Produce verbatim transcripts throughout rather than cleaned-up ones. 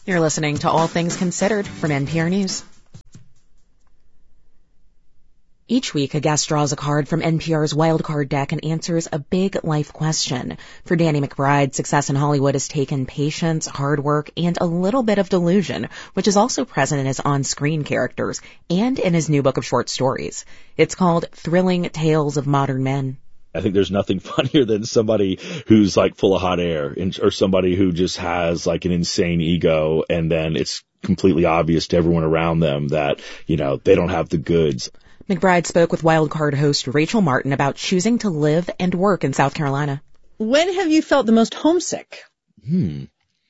You're listening to All Things Considered from N P R News. Each week, a guest draws a card from N P R's Wild Card deck and answers a big life question. For Danny McBride, success in Hollywood has taken patience, hard work, and a little bit of delusion, which is also present in his on-screen characters and in his new book of short stories. It's called Thrilling Tales of Modern Men. I think there's nothing funnier than somebody who's like full of hot air and, or somebody who just has like an insane ego, and then it's completely obvious to everyone around them that, you know, they don't have the goods. McBride spoke with Wild Card host Rachel Martin about choosing to live and work in South Carolina. When have you felt the most homesick? Hmm.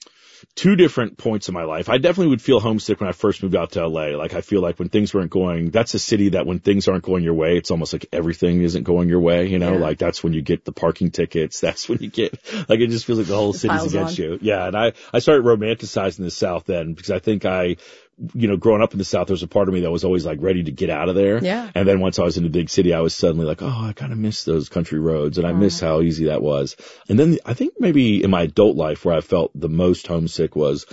Two different points in my life. I definitely would feel homesick when I first moved out to L A. Like, I feel like when things weren't going, that's a city that when things aren't going your way, it's almost like everything isn't going your way, you know? Yeah. Like, that's when you get the parking tickets. That's when you get, like, it just feels like the whole city's against on. you. Yeah, and I, I started romanticizing the South then because I think I, you know, growing up in the South, there was a part of me that was always like ready to get out of there. Yeah. And then once I was in a big city, I was suddenly like, oh, I kind of miss those country roads, and I miss how easy that was. And then I think maybe in my adult life where I felt the most homesick was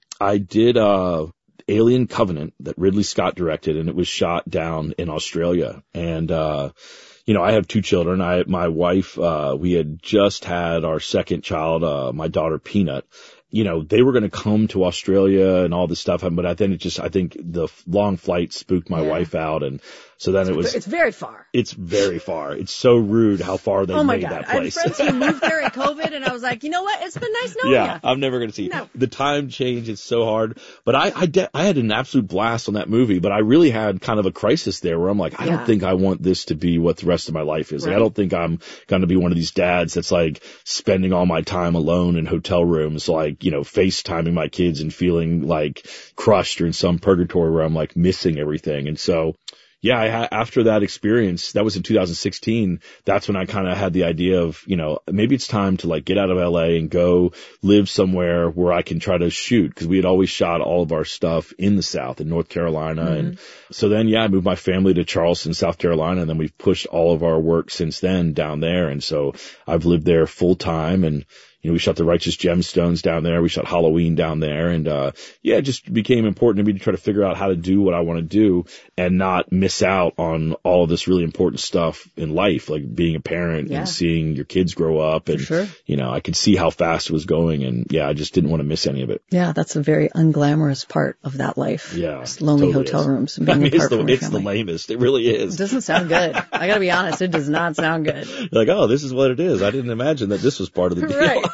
I did uh Alien Covenant that Ridley Scott directed, and it was shot down in Australia. And uh you know, I have two children. I my wife, uh we had just had our second child, uh my daughter Peanut. You know, they were going to come to Australia and all this stuff, but then it just, I think the long flight spooked my yeah. wife out, and so then it's, it was. It's very far. It's very far. It's so rude how far they oh made God. that place. I had friends who moved there in COVID, and I was like, you know what? It's been nice knowing yeah, you. I'm never going to see no. the time change. It's so hard, but I I, de- I had an absolute blast on that movie. But I really had kind of a crisis there where I'm like, I yeah. don't think I want this to be what the rest of my life is. Right. Like, I don't think I'm going to be one of these dads that's like spending all my time alone in hotel rooms, like, you know, FaceTime my kids and feeling like crushed or in some purgatory where I'm like missing everything. And so, yeah, I ha- after that experience, that was in two thousand sixteen, that's when I kind of had the idea of, you know, maybe it's time to like get out of L A and go live somewhere where I can try to shoot, because we had always shot all of our stuff in the South, in North Carolina. Mm-hmm. And so then, yeah, I moved my family to Charleston, South Carolina, and then we've pushed all of our work since then down there. And so I've lived there full time, and you know, we shot The Righteous Gemstones down there. We shot Halloween down there. And, uh, yeah, it just became important to me to try to figure out how to do what I want to do and not miss out on all of this really important stuff in life, like being a parent yeah. and seeing your kids grow up. And, sure. you know, I could see how fast it was going. And, yeah, I just didn't want to miss any of it. Yeah, that's a very unglamorous part of that life. Yeah. Just lonely totally hotel is. rooms and being I mean, apart it's the, from your it's family. the lamest. It really is. It doesn't sound good. I got to be honest. It does not sound good. You're like, oh, this is what it is. I didn't imagine that this was part of the deal. Right.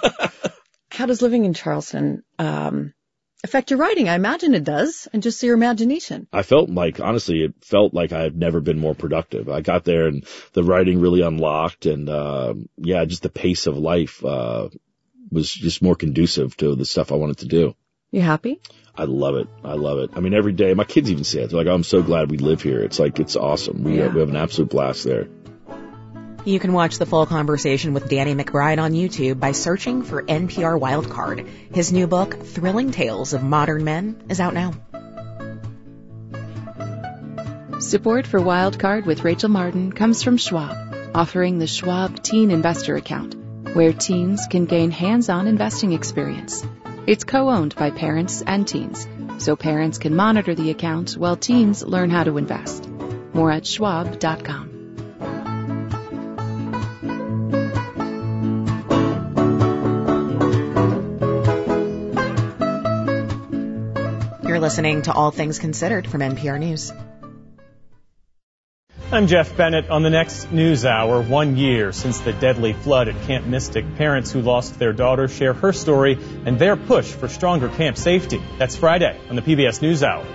How does living in Charleston um, affect your writing? I imagine it does, and just your imagination. I felt like, honestly, it felt like I had never been more productive. I got there and the writing really unlocked, and uh, yeah, just the pace of life uh, was just more conducive to the stuff I wanted to do. You happy? I love it. I love it. I mean, every day, my kids even say it. They're like, oh, I'm so glad we live here. It's like, it's awesome. We, yeah. have, we have an absolute blast there. You can watch the full conversation with Danny McBride on YouTube by searching for N P R Wildcard. His new book, Thrilling Tales of Modern Men, is out now. Support for Wildcard with Rachel Martin comes from Schwab, offering the Schwab Teen Investor Account, where teens can gain hands-on investing experience. It's co-owned by parents and teens, so parents can monitor the account while teens learn how to invest. More at schwab dot com. You're listening to All Things Considered from N P R News. I'm Jeff Bennett. On the next News Hour, one year since the deadly flood at Camp Mystic, parents who lost their daughter share her story and their push for stronger camp safety. That's Friday on the P B S News Hour.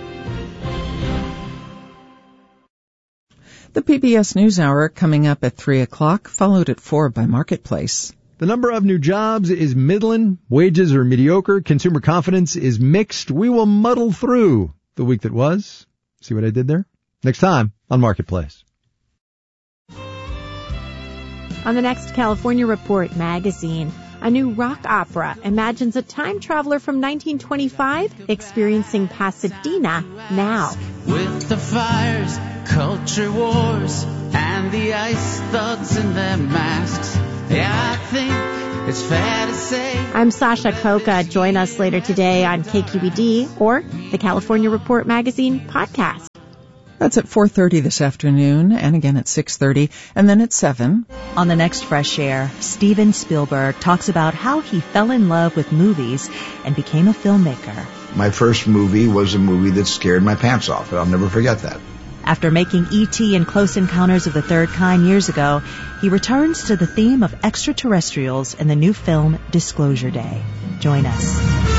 The P B S News Hour coming up at three o'clock, followed at four by Marketplace. The number of new jobs is middling, wages are mediocre, consumer confidence is mixed. We will muddle through the week that was. See what I did there? Next time on Marketplace. On the next California Report magazine, a new rock opera imagines a time traveler from nineteen twenty-five experiencing Pasadena now. With the fires, culture wars, and the ice thugs in their masks. Yeah, I think It's fair to say. I'm Sasha Coca. Join us later today on K Q E D or the California Report Magazine podcast. That's at four thirty this afternoon, and again at six thirty, and then at seven. On the next Fresh Air, Steven Spielberg talks about how he fell in love with movies and became a filmmaker. My first movie was a movie that scared my pants off, and I'll never forget that. After making E T and Close Encounters of the Third Kind years ago, he returns to the theme of extraterrestrials in the new film Disclosure Day. Join us.